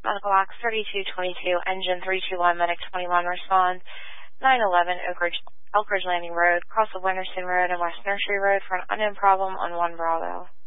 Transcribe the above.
Medical Box 3222, Engine 321, Medic 21, respond 911 Elk Ridge Landing Road, cross of Winterston Road and West Nursery Road for an unknown problem on 1 Bravo.